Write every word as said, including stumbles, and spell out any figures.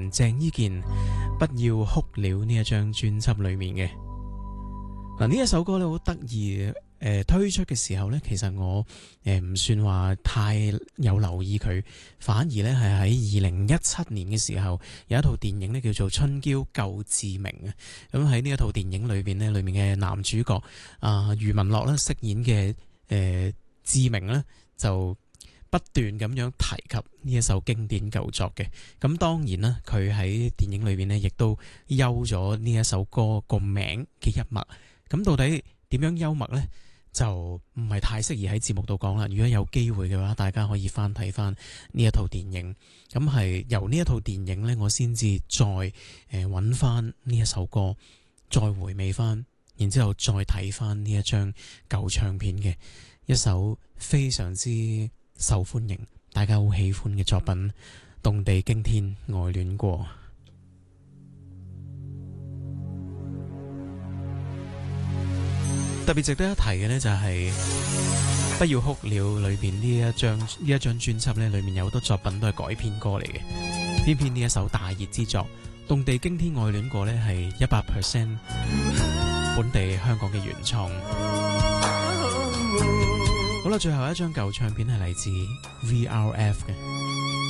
傳鄭伊健不要哭了呢一張專輯裏面嘅。嗱，呢一首歌咧好得意，誒推出嘅時候咧，其實我誒唔算話太有留意佢，反而咧係喺二零一七年嘅時候有一套電影咧叫做《春嬌救志明》啊。咁喺呢一套電影裏邊咧，裏面嘅男主角啊、呃、余文樂咧飾演嘅誒志明咧就不斷咁樣提及呢一首經典舊作嘅。咁當然啦，佢喺電影裏邊咧亦都幽咗呢一首歌個名嘅一默。咁到底點樣幽默呢？就唔係太適宜喺節目度講啦。如果有機會嘅話，大家可以翻睇翻呢一套電影。咁係由呢一套電影呢，我先至再誒揾翻呢一首歌，再回味翻，然之後再睇翻呢一張舊唱片嘅一首非常之受歡迎、大家好喜歡嘅作品《動地驚天愛戀過》。特別值得一提嘅呢，就係不要哭了裏邊呢一張呢一張專輯呢，裏面有好多作品都係改編歌嚟嘅。偏偏呢一首大熱之作《動地驚天愛戀過》呢，係一百 percent 本地香港嘅原創。好啦，最後一張舊唱片係嚟自 V R F 嘅。